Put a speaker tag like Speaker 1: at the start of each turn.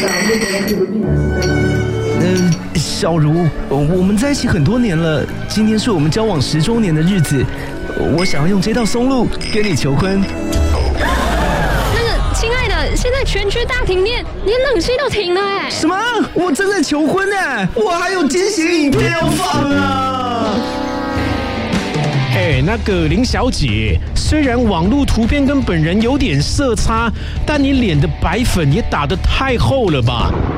Speaker 1: 小茹，我们在一起很多年了，今天是我们交往10周年的日子，我想要用这道松露跟你求婚。
Speaker 2: 亲爱的，现在全区大停电，连冷气都停了哎！
Speaker 1: 什么？我正在求婚哎，我还有惊喜影片要放啊！
Speaker 3: 那个林小姐，虽然网络图片跟本人有点色差，但你脸的白粉也打得太厚了吧？